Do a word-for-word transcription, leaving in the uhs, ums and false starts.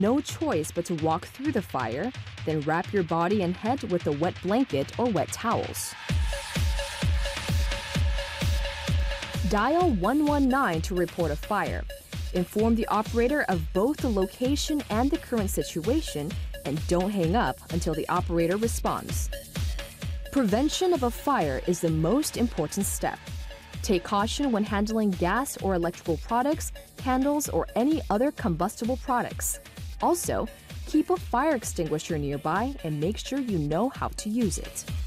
no choice but to walk through the fire, then wrap your body and head with a wet blanket or wet towels. Dial one one nine to report a fire. Inform the operator of both the location and the current situation, and don't hang up until the operator responds. Prevention of a fire is the most important step. Take caution when handling gas or electrical products, candles, or any other combustible products. Also, keep a fire extinguisher nearby and make sure you know how to use it.